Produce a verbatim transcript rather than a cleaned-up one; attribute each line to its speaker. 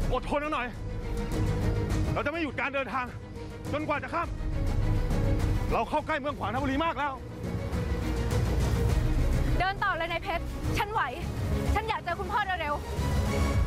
Speaker 1: อดทนหน่อยเราจะไม่หยุดการเดินทางจนกว่าจะข้ามเราเข้าใกล้เมืองขวางธนบุรีมากแล้ว
Speaker 2: เดินต่อเลยนายเพชรฉันไหวฉันอยากเจอคุณพ่อเร็วๆ